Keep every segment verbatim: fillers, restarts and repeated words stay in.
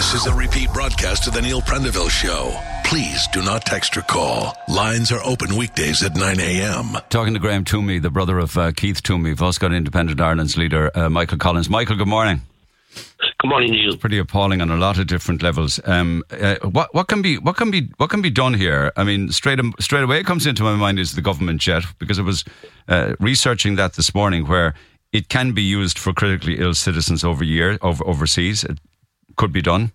This is a repeat broadcast of the Neil Prendeville Show. Please do not text or call. Lines are open weekdays at nine a.m. Talking to Graham Toomey, the brother of uh, Keith Toomey, Voscott Independent Ireland's leader, uh, Michael Collins. Michael, good morning. Good morning, Neil. Pretty appalling on a lot of different levels. Um, uh, what what can be what can be what can be done here? I mean, straight straight away comes into my mind is the government jet, because I was uh, researching that this morning, where it can be used for critically ill citizens over year over overseas. It could be done.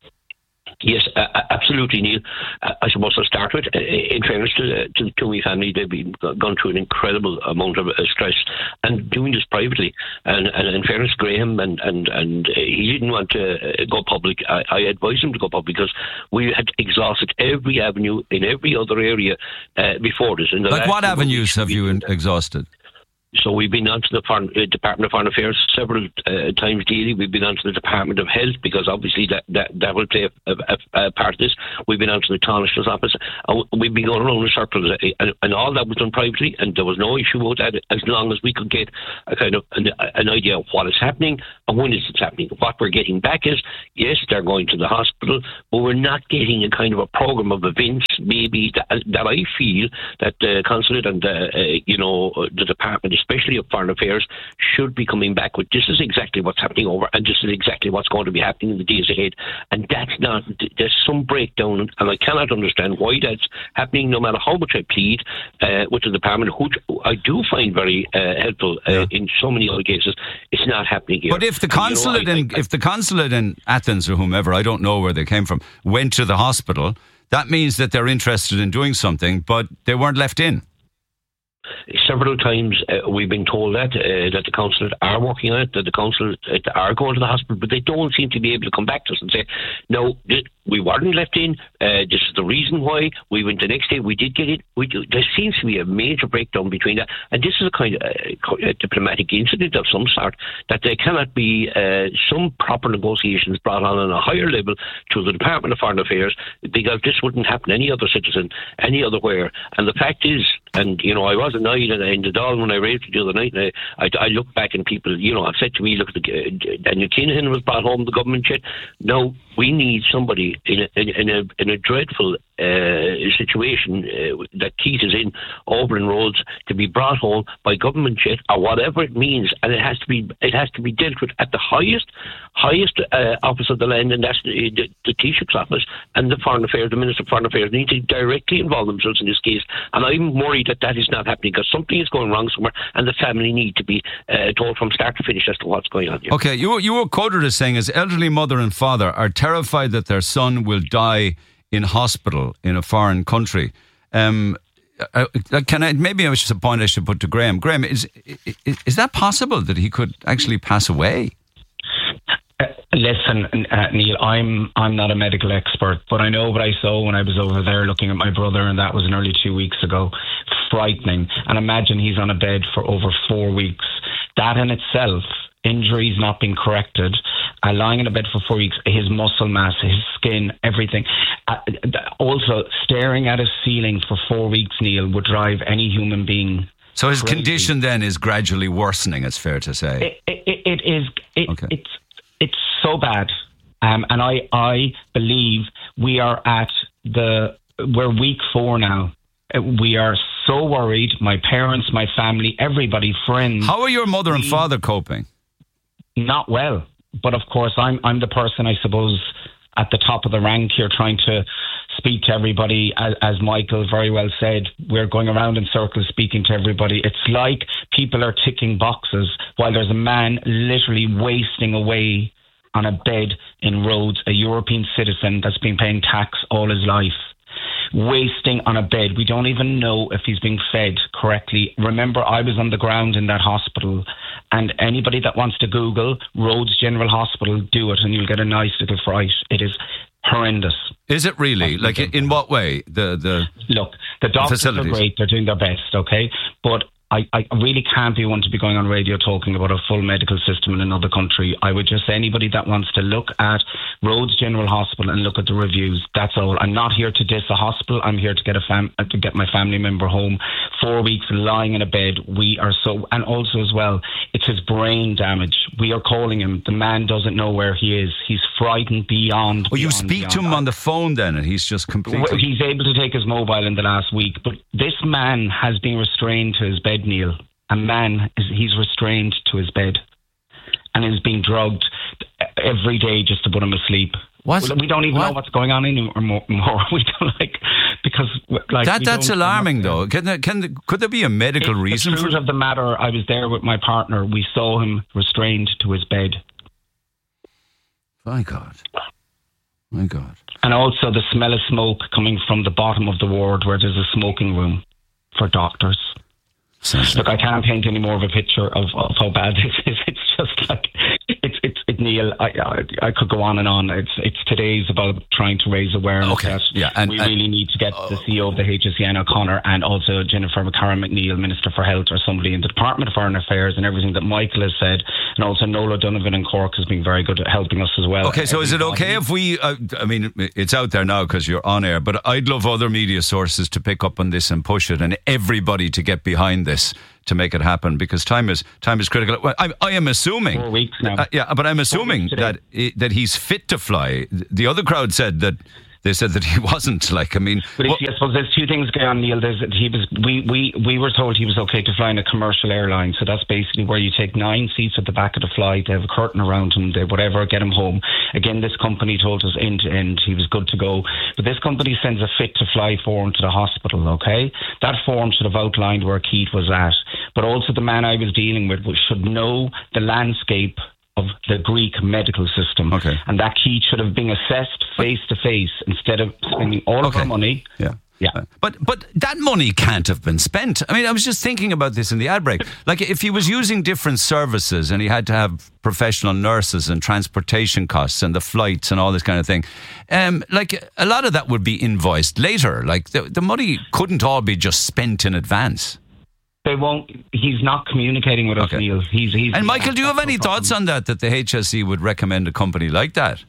Yes, uh, absolutely, Neil. Uh, I suppose I'll start with, uh, in fairness to, uh, to the Toomey family, they've been gone through an incredible amount of uh, stress, and doing this privately. And, and in fairness, Graham, and, and, and uh, he didn't want to uh, go public. I, I advised him to go public because we had exhausted every avenue in every other area uh, before this. In the like what avenues weeks, have you in- exhausted? So we've been on to the Foreign, uh, Department of Foreign Affairs several uh, times daily. We've been on to the Department of Health, because obviously that, that, that will play a, a, a part of this. We've been on to the Taoiseach's office. And we've been going around in circles, uh, and, and all that was done privately, and there was no issue about that as long as we could get a kind of an, an idea of what is happening and when is it happening. What we're getting back is, yes, they're going to the hospital, but we're not getting a kind of a program of events, maybe, that, that I feel that the consulate and the, uh, you know, the department, especially of Foreign Affairs, should be coming back with, this is exactly what's happening over, and this is exactly what's going to be happening in the days ahead. And that's not, there's some breakdown, and I cannot understand why that's happening, no matter how much I plead uh, with the department, which I do find very uh, helpful uh, yeah. in so many other cases. It's not happening here. But if the consulate, you know, I, in, I, if the consulate in Athens or whomever, I don't know where they came from, went to the hospital, that means that they're interested in doing something, but they weren't left in. Several times uh, we've been told that uh, that the consulate are working on it, that the consulate uh, are going to the hospital, but they don't seem to be able to come back to us and say, no, th- we weren't left in, uh, this is the reason why. We went the next day, we did get it. We do. There seems to be a major breakdown between that, and this is a kind of uh, a diplomatic incident of some sort, that there cannot be uh, some proper negotiations brought on on a higher level to the Department of Foreign Affairs, because this wouldn't happen any other citizen, any other where. And the fact is, and you know, I was annoyed in the Dáil when I raised it the other night, and I, I, I look back and people, you know, have said to me, look, the, uh, Daniel Kinahan was brought home, the government jet. No, we need somebody in a, in, in a, in a dreadful uh, situation uh, that Keith is in over in Rhodes, to be brought home by government jet, or whatever it means, and it has to be it has to be dealt with at the highest highest uh, office of the land, and that's the, the, the Taoiseach's office, and the Foreign Affairs, the Minister of Foreign Affairs need to directly involve themselves in this case. And I'm worried that that is not happening, because something is going wrong somewhere, and the family need to be uh, told from start to finish as to what's going on here. Okay, you you were quoted as saying, as elderly mother and father are terrified that their son will die in hospital in a foreign country. Um, uh, can I maybe it was just a point I should put to Graham. Graham, is, is is that possible that he could actually pass away? Uh, listen, uh, Neil, I'm I'm not a medical expert, but I know what I saw when I was over there looking at my brother, and that was nearly two weeks ago. Frightening. And imagine he's on a bed for over four weeks. That in itself, injuries not being corrected, uh, lying in a bed for four weeks, his muscle mass, his skin, everything. Uh, also, staring at a ceiling for four weeks, Neil, would drive any human being. So his crazy. condition then is gradually worsening, it's fair to say. It, it, it is. It, okay. It's it's so bad, um, and I I believe we are at the we're week four now. We are so worried. My parents, my family, everybody, friends. How are your mother and father coping? Not well, but of course I'm I'm the person, I suppose, at the top of the rank here, trying to speak to everybody. As, as Michael very well said, we're going around in circles speaking to everybody. It's like people are ticking boxes while there's a man literally wasting away on a bed in Rhodes, a European citizen that's been paying tax all his life. Wasting on a bed. We don't even know if he's being fed correctly. Remember, I was on the ground in that hospital, and anybody that wants to Google Rhodes General Hospital, do it, and you'll get a nice little fright. It is horrendous. Is it really? Like, in what way? The the Look, the doctors are great. They're doing their best, okay? But I, I really can't be one to be going on radio talking about a full medical system in another country. I would just say anybody that wants to look at Rhodes General Hospital and look at the reviews, that's all. I'm not here to diss a hospital. I'm here to get a fam- to get my family member home four weeks lying in a bed. We are so, and also as well, it's his brain damage. We are calling him. The man doesn't know where he is. He's frightened beyond. Well, you beyond, speak beyond to him that. on the phone then, and he's just completely... He's able to take his mobile in the last week, but this man has been restrained to his bed, Neil. A man, is he's restrained to his bed and is being drugged every day just to put him asleep. What? We don't even what? know what's going on anymore. More, we don't like because like that we that's don't- alarming, though. Can there, can there, could there be a medical It's reason the for truth it? of the matter? I was there with my partner. We saw him restrained to his bed, My God, my God. and also the smell of smoke coming from the bottom of the ward where there's a smoking room for doctors. Sounds Look, like- I can't paint any more of a picture of, of how bad this is. It's just like it's it's it, Neil. I, I I could go on and on. It's it's today's about trying to raise awareness Okay, that yeah, and- we and- really need to get the C E O of the H S E, Anna O'Connor, and also Jennifer McCarran McNeil, Minister for Health, or somebody in the Department of Foreign Affairs, and everything that Michael has said, and also Nola Donovan in Cork has been very good at helping us as well. Okay, so is it Everybody- okay if we, uh, I mean, it's out there now because you're on air, but I'd love other media sources to pick up on this and push it, and everybody to get behind this to make it happen, because time is time is critical. Well, I, I am assuming, Four weeks now. Uh, yeah, but I'm assuming weeks today. that i- that he's fit to fly. The other crowd said that they said that he wasn't. Like, I mean, But wha- it's, I suppose there's two things going on, Neil. There's, he was, we, we, we were told he was okay to fly in a commercial airline. So that's basically where you take nine seats at the back of the flight. They have a curtain around him. They whatever, get him home. Again, this company told us end to end he was good to go. But this company sends a fit to fly form to the hospital, okay? That form should have outlined where Keith was at. But also the man I was dealing with should know the landscape of the Greek medical system. Okay. And that Keith should have been assessed face to face instead of spending all of Okay. our money. yeah. Yeah. Uh, But but that money can't have been spent. I mean, I was just thinking about this in the ad break. Like, if he was using different services and he had to have professional nurses and transportation costs and the flights and all this kind of thing, um, like a lot of that would be invoiced later. Like the the money couldn't all be just spent in advance. They won't. He's not communicating with us, Okay. Neil. He's, he's And Michael, do you have that's any no thoughts problem. on that? That the H S E would recommend a company like that?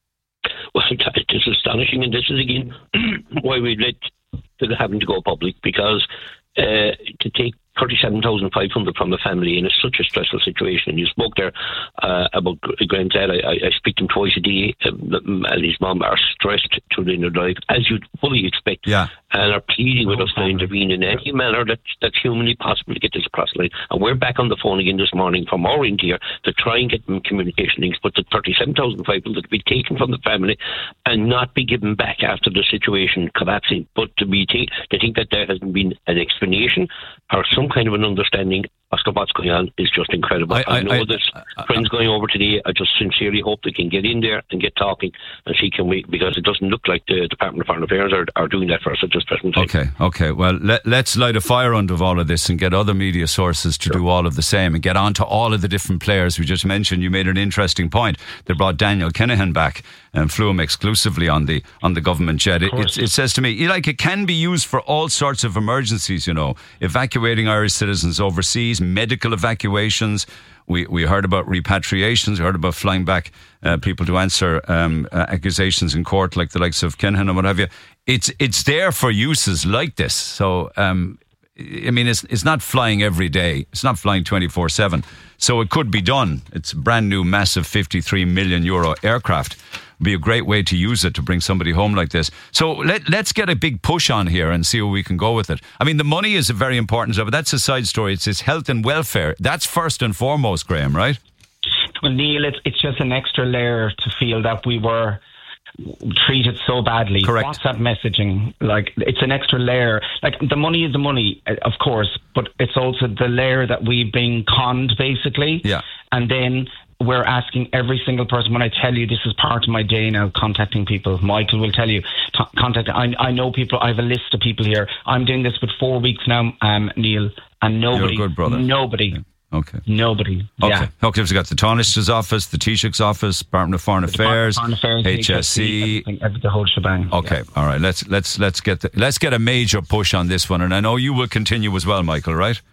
Well, it is astonishing, and this is again why we let it having to go public, because uh, to take thirty-seven thousand five hundred from a family in a, such a stressful situation. And you spoke there uh, about Graham's dad. I, I, I speak to him twice a day, um, and his mum are stressed to the inner life, as you'd fully expect, Yeah. and are pleading with us to intervene in any manner that's, that's humanly possible to get this across the line. And we're back on the phone again this morning from our end here to try and get them communication links, but the thirty-seven thousand five hundred to be taken from the family and not be given back after the situation collapsing, but to be ta- to think that there hasn't been an explanation or some kind of an understanding as to what's going on is just incredible. I- I, I- know I- there's I- friends going over today. I just sincerely hope they can get in there and get talking and see can we, because it doesn't look like the Department of Foreign Affairs are, are doing that for us at this present time. Okay, okay. Well, let, let's light a fire under all of this and get other media sources to do all of the same and get on to all of the different players we just mentioned. You made an interesting point. They brought Daniel Kinahan back and flew him exclusively on the on the government jet. It, it, it says to me, like, it can be used for all sorts of emergencies, you know, evacuating Irish citizens overseas, medical evacuations. We we heard about repatriations. We heard about flying back uh, people to answer um, uh, accusations in court, like the likes of Kinahan and what have you. It's it's there for uses like this. So, um, I mean, it's it's not flying every day. It's not flying twenty-four seven. So it could be done. It's a brand new, massive fifty-three million euro aircraft. Would be a great way to use it to bring somebody home like this. So let, let's get a big push on here and see where we can go with it. I mean, the money is a very important stuff, but that's a side story. It's his health and welfare. That's first and foremost, Graham, right? Well, Neil, it's, it's just an extra layer to feel that we were treated so badly. Correct. WhatsApp messaging, like, it's an extra layer. Like, the money is the money, uh, of course, but it's also the layer that we've been conned, basically. Yeah. And then we're asking every single person, when I tell you this is part of my day now, contacting people. Michael will tell you, t- contact. I, I know people, I have a list of people here. I'm doing this with four weeks now, um, Neil, and nobody, You're a good brother. nobody, Yeah. Okay. nobody. Okay. Yeah. Okay, we've got the Taoiseach's office, the Taoiseach's office, Department of Foreign Affairs, Foreign Affairs, H S E. everything, every- the whole shebang. Okay, Yeah. all right. Let's let's let's get the, let's get a major push on this one, and I know you will continue as well, Michael. Right?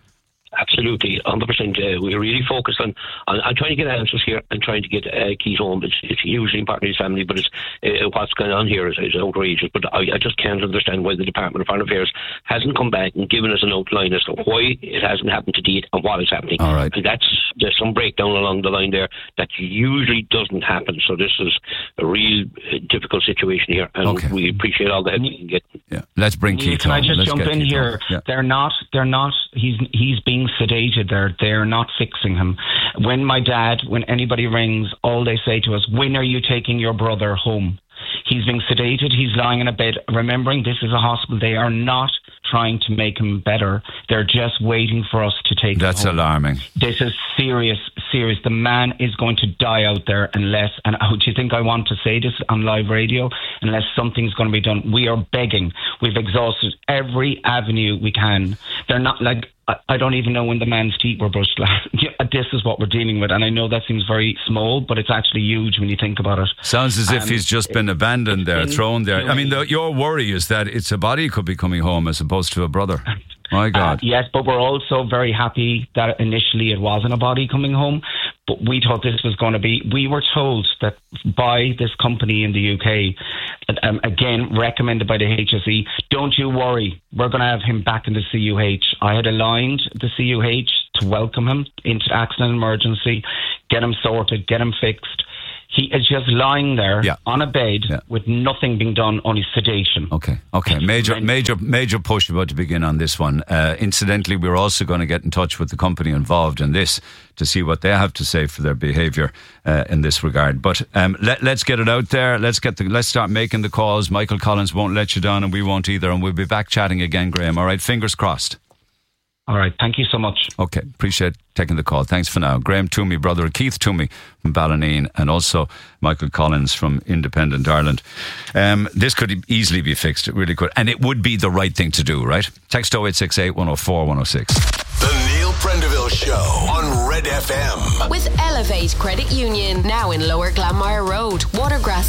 Absolutely, one hundred percent. Uh, we're really focused on, on, on trying to get answers here and trying to get uh, Keith home. It's, it's hugely important to his family, but it's, uh, what's going on here is, is outrageous. But I, I just can't understand why the Department of Foreign Affairs hasn't come back and given us an outline as to why it hasn't happened to date and what is happening. All right. And that's, there's some breakdown along the line there that usually doesn't happen. So this is a real uh, difficult situation here, and okay. we appreciate all the help we can get. Yeah, let's bring Neil, Keith Can home. I just let's jump in Keith here? Yeah. They're not. They're not. He's he's being sedated. They're they're not fixing him. When my dad, when anybody rings, all they say to us, "When are you taking your brother home?" He's being sedated. He's lying in a bed. Remembering this is a hospital. They are not trying to make him better. They're just waiting for us to take That's him home. alarming. This is serious, serious. The man is going to die out there unless, and oh, do you think I want to say this on live radio? Unless something's going to be done. We are begging. We've exhausted every avenue we can. They're not like, I don't even know when the man's teeth were brushed last. This is what we're dealing with. And I know that seems very small, but it's actually huge when you think about it. Sounds as if um, he's just been abandoned there, thrown there. I mean, the, your worry is that it's a body could be coming home as opposed to a brother. My God. Uh, yes, but we're also very happy that initially it wasn't a body coming home. But we thought this was going to be, we were told that by this company in the U K, um, again, recommended by the H S E, don't you worry, we're going to have him back in the C U H. I had aligned the C U H to welcome him into accident emergency, get him sorted, get him fixed. He is just lying there yeah. on a bed yeah. with nothing being done, only sedation. Okay, okay. Major, major, major push about to begin on this one. Uh, incidentally, we're also going to get in touch with the company involved in this to see what they have to say for their behaviour uh, in this regard. But um, let, let's get it out there. Let's get the. Let's start making the calls. Michael Collins won't let you down, and we won't either. And we'll be back chatting again, Graham. All right, fingers crossed. All right, thank you so much. Okay, appreciate taking the call. Thanks for now. Graham Toomey, brother of Keith Toomey from Ballineen, and also Michael Collins from Independent Ireland. Um, this could easily be fixed, it really could. And it would be the right thing to do, right? Text oh eight six eight, one oh four, one oh six. The Neil Prendeville Show on Red F M. With Elevate Credit Union, now in Lower Glanmire Road.